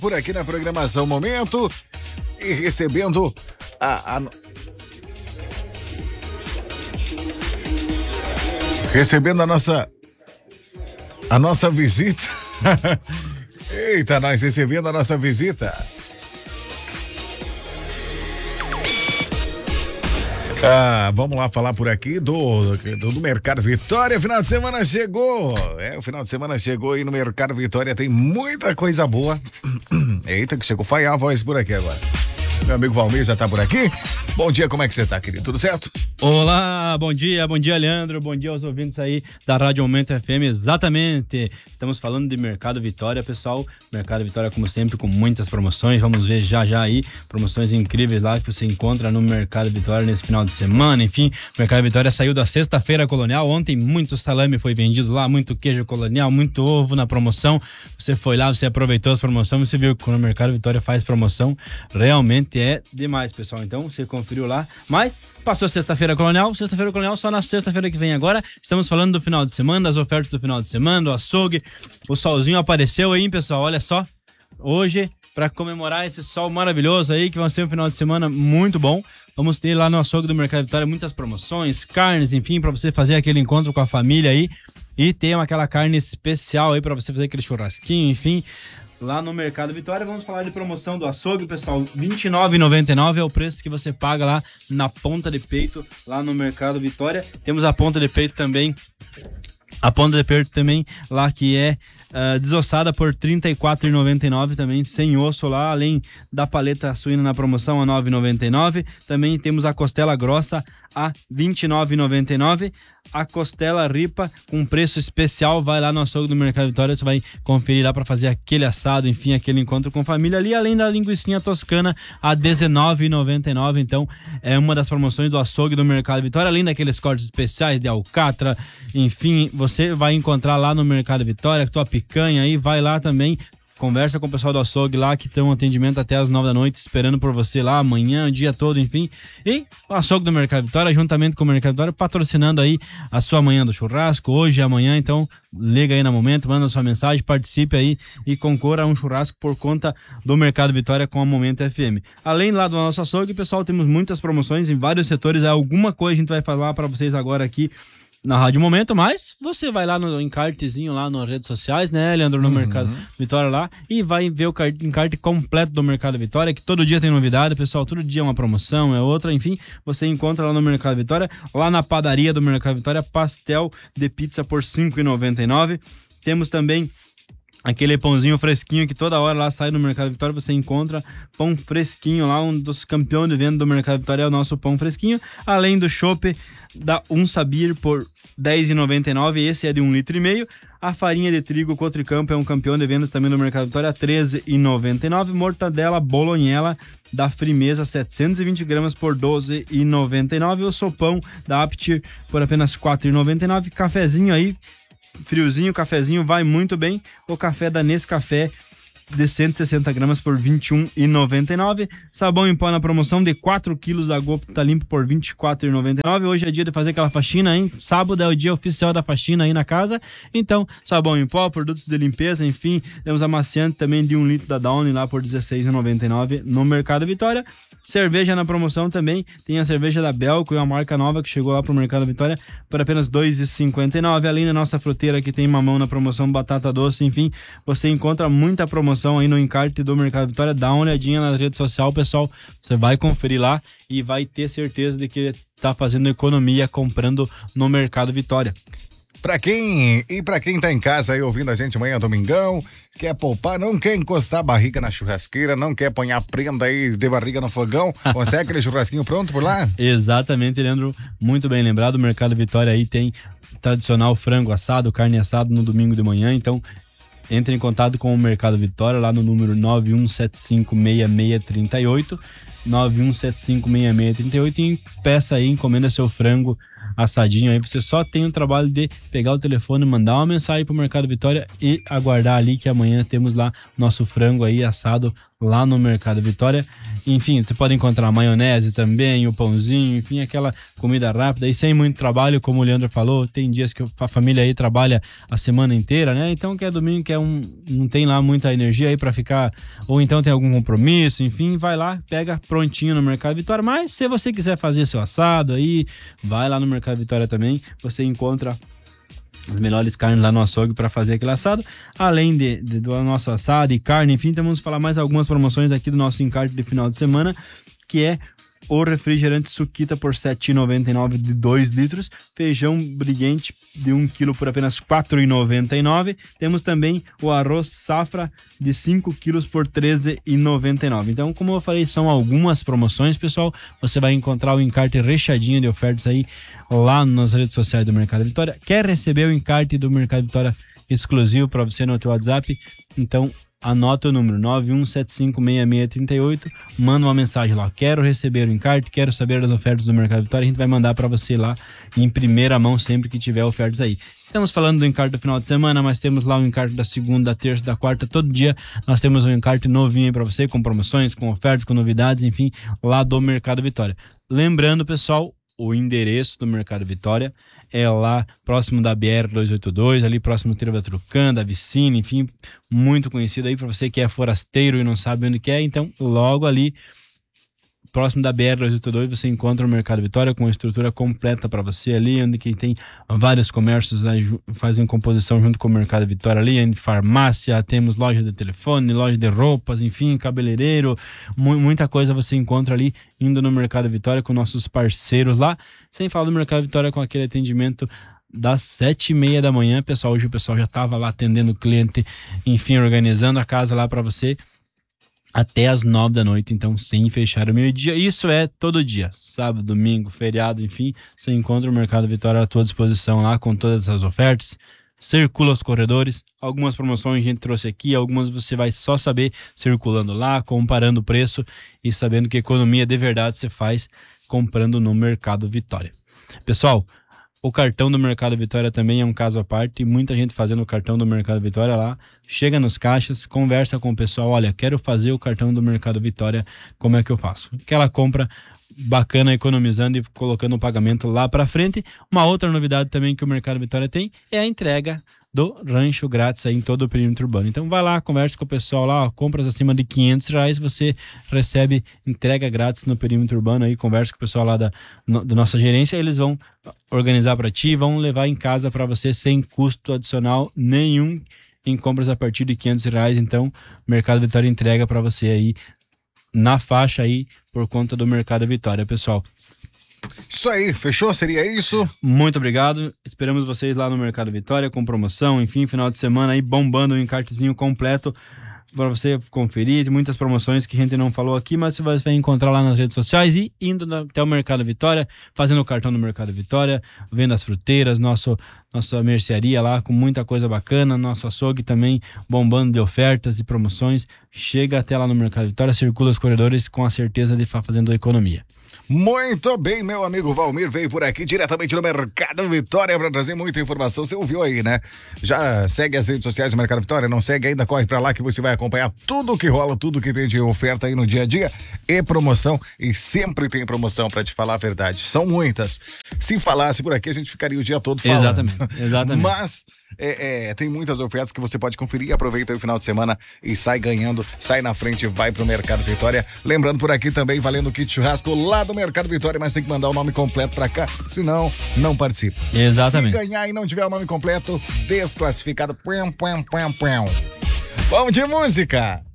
por aqui na programação Momento e recebendo recebendo a nossa visita. Eita, nós recebendo a nossa visita. Vamos lá falar por aqui do Mercado Vitória. Final de semana chegou. O final de semana chegou aí no Mercado Vitória. Tem muita coisa boa. Eita, que chegou. Falhar a voz por aqui agora. Meu amigo Valmir já tá por aqui. Bom dia, como é que você tá, querido? Tudo certo? Olá, bom dia, Leandro, bom dia aos ouvintes aí da Rádio Momento FM, exatamente, estamos falando de Mercado Vitória, pessoal, Mercado Vitória como sempre com muitas promoções, vamos ver já aí, promoções incríveis lá que você encontra no Mercado Vitória nesse final de semana, enfim, o Mercado Vitória saiu da Sexta-feira Colonial, ontem muito salame foi vendido lá, muito queijo colonial, muito ovo na promoção, você foi lá, você aproveitou as promoções, você viu que quando o Mercado Vitória faz promoção, realmente é demais, pessoal, então você conferiu lá, mas passou Sexta-feira Colonial só na sexta-feira que vem agora, estamos falando do final de semana, das ofertas do final de semana, do açougue, o solzinho apareceu aí, pessoal, olha só, hoje, para comemorar esse sol maravilhoso aí, que vai ser um final de semana muito bom, vamos ter lá no açougue do Mercado Vitória muitas promoções, carnes, enfim, para você fazer aquele encontro com a família aí, e ter aquela carne especial aí para você fazer aquele churrasquinho, enfim, lá no Mercado Vitória. Vamos falar de promoção do açougue, pessoal, R$ 29,99 é o preço que você paga lá na ponta de peito, lá no Mercado Vitória. Temos a ponta de peito também lá que é desossada por R$ 34,99 também, sem osso lá, além da paleta suína na promoção a R$ 9,99. Também temos a costela grossa a R$ 29,99. A costela ripa com preço especial, vai lá no açougue do Mercado Vitória, você vai conferir lá para fazer aquele assado, enfim, aquele encontro com família ali, além da linguicinha toscana a R$ 19,99. Então é uma das promoções do açougue do Mercado Vitória, além daqueles cortes especiais de alcatra, enfim, você vai encontrar lá no Mercado Vitória, tua picanha aí, vai lá também, conversa com o pessoal do açougue lá, que tem um atendimento até as 9 da noite, esperando por você lá amanhã, o dia todo, enfim. E o açougue do Mercado Vitória, juntamente com o Mercado Vitória, patrocinando aí a sua manhã do churrasco, hoje e amanhã. Então, liga aí no momento, manda sua mensagem, participe aí e concorra a um churrasco por conta do Mercado Vitória com a Momento FM. Além lá do nosso açougue, pessoal, temos muitas promoções em vários setores. Alguma coisa a gente vai falar para vocês agora aqui na Rádio Momento, mas você vai lá no encartezinho lá nas redes sociais, né, Leandro, no Mercado Vitória lá, e vai ver o encarte completo do Mercado Vitória, que todo dia tem novidade, pessoal, todo dia é uma promoção, é outra, enfim, você encontra lá no Mercado Vitória, lá na padaria do Mercado Vitória, pastel de pizza por R$ 5,99. Temos também aquele pãozinho fresquinho que toda hora lá sai no Mercado Vitória, você encontra pão fresquinho lá, um dos campeões de venda do Mercado Vitória é o nosso pão fresquinho, além do chopp da Um Sabir por R$ 10,99, esse é de 1,5 litro. A farinha de trigo Cotricampo é um campeão de vendas também do Mercado Vitória, R$ 13,99. Mortadela Bolognela da Frimeza, 720 gramas por R$ 12,99. O sopão da Aptir por apenas R$ 4,99. Cafezinho aí, friozinho, cafezinho vai muito bem. O café da Nescafé de 160 gramas por R$ 21,99. Sabão em pó na promoção de 4 quilos da Gota Limpo por R$ 24,99. Hoje é dia de fazer aquela faxina, hein? Sábado é o dia oficial da faxina aí na casa. Então, sabão em pó, produtos de limpeza, enfim. Temos amaciante também de 1 litro da Downy lá por R$ 16,99 no Mercado Vitória. Cerveja na promoção também. Tem a cerveja da Belco, é uma marca nova que chegou lá pro Mercado Vitória por apenas R$ 2,59. Além da nossa fruteira que tem mamão na promoção, batata doce, enfim. Você encontra muita promoção aí no encarte do Mercado Vitória. Dá uma olhadinha na rede social, pessoal, você vai conferir lá e vai ter certeza de que tá fazendo economia comprando no Mercado Vitória. Pra quem tá em casa aí ouvindo a gente amanhã, domingão, quer poupar, não quer encostar a barriga na churrasqueira, não quer pôr a prenda aí de barriga no fogão, consegue aquele churrasquinho pronto por lá? Exatamente, Leandro, muito bem lembrado, o Mercado Vitória aí tem tradicional frango assado, carne assado no domingo de manhã, então entre em contato com o Mercado Vitória lá no número 91756638, 91756638 e peça aí, encomenda seu frango assadinho aí, você só tem o trabalho de pegar o telefone, mandar uma mensagem pro Mercado Vitória e aguardar ali que amanhã temos lá nosso frango aí assado lá no Mercado Vitória. Enfim, você pode encontrar a maionese também, o pãozinho, enfim, aquela comida rápida e sem muito trabalho, como o Leandro falou. Tem dias que a família aí trabalha a semana inteira, né? Então, que é domingo, não tem lá muita energia aí pra ficar, ou então tem algum compromisso, enfim, vai lá, pega prontinho no Mercado Vitória. Mas se você quiser fazer seu assado aí, vai lá no Mercado Vitória também, você encontra as melhores carnes lá no açougue para fazer aquele assado, além do nosso assado e carne, enfim, então vamos falar mais algumas promoções aqui do nosso encarte de final de semana, que é o refrigerante Suquita por R$ 7,99 de 2 litros, feijão briguente de 1 kg por apenas R$ 4,99. Temos também o arroz safra de 5 quilos por R$ 13,99. Então, como eu falei, são algumas promoções, pessoal. Você vai encontrar o encarte recheadinho de ofertas aí lá nas redes sociais do Mercado Vitória. Quer receber o encarte do Mercado Vitória exclusivo para você no teu WhatsApp? Então, anota o número 91756638, manda uma mensagem lá, quero receber o encarte, quero saber das ofertas do Mercado Vitória, a gente vai mandar para você lá em primeira mão sempre que tiver ofertas aí. Estamos falando do encarte do final de semana, mas temos lá o encarte da segunda, da terça, da quarta, todo dia nós temos um encarte novinho para você, com promoções, com ofertas, com novidades, enfim, lá do Mercado Vitória. Lembrando, pessoal, o endereço do Mercado Vitória é lá próximo da BR-282, ali próximo do Trevo da Trucã, da Vicine, enfim, muito conhecido aí para você que é forasteiro e não sabe onde que é. Então, logo ali, próximo da BR-282, você encontra o Mercado Vitória com uma estrutura completa para você ali, onde que tem vários comércios, né, fazem composição junto com o Mercado Vitória ali, farmácia, temos loja de telefone, loja de roupas, enfim, cabeleireiro, muita coisa você encontra ali indo no Mercado Vitória com nossos parceiros lá, sem falar do Mercado Vitória com aquele atendimento das 7h30 da manhã, pessoal. Hoje o pessoal já estava lá atendendo o cliente, enfim, organizando a casa lá para você, até as 9 da noite, então sem fechar o meio-dia. Isso é todo dia, sábado, domingo, feriado, enfim, você encontra o Mercado Vitória à tua disposição lá com todas as ofertas. Circula os corredores, algumas promoções a gente trouxe aqui, algumas você vai só saber circulando lá, comparando o preço e sabendo que economia de verdade você faz comprando no Mercado Vitória. Pessoal, o cartão do Mercado Vitória também é um caso à parte, muita gente fazendo o cartão do Mercado Vitória lá, chega nos caixas, conversa com o pessoal, olha, quero fazer o cartão do Mercado Vitória, como é que eu faço? Aquela compra bacana, economizando e colocando o pagamento lá para frente. Uma outra novidade também que o Mercado Vitória tem é a entrega do rancho grátis aí em todo o perímetro urbano. Então vai lá, conversa com o pessoal lá, ó, compras acima de R$500, você recebe entrega grátis no perímetro urbano aí, conversa com o pessoal lá da nossa gerência, eles vão organizar para ti, vão levar em casa para você sem custo adicional nenhum em compras a partir de R$500. Então o Mercado Vitória entrega para você aí na faixa aí por conta do Mercado Vitória, pessoal. Isso aí, fechou? Seria isso? Muito obrigado, esperamos vocês lá no Mercado Vitória com promoção, enfim, final de semana aí bombando um encartezinho completo para você conferir, tem muitas promoções que a gente não falou aqui, mas você vai encontrar lá nas redes sociais e indo até o Mercado Vitória, fazendo o cartão do Mercado Vitória, vendo as fruteiras, nossa mercearia lá com muita coisa bacana, nosso açougue também bombando de ofertas e promoções. Chega até lá no Mercado Vitória, circula os corredores com a certeza de estar fazendo economia. Muito bem, meu amigo Valmir veio por aqui diretamente do Mercado Vitória para trazer muita informação. Você ouviu aí, né? Já segue as redes sociais do Mercado Vitória? Não segue ainda? Corre para lá que você vai acompanhar tudo que rola, tudo que tem de oferta aí no dia a dia e promoção. E sempre tem promoção, para te falar a verdade. São muitas. Se falasse por aqui, a gente ficaria o dia todo falando. Exatamente. Mas tem muitas ofertas que você pode conferir. Aproveita aí o final de semana e sai ganhando, sai na frente e vai pro Mercado Vitória. Lembrando por aqui também, valendo o kit churrasco lá do Mercado Vitória, mas tem que mandar o nome completo pra cá, senão não participa. Exatamente. Se ganhar e não tiver o nome completo, desclassificado. Vamos de música!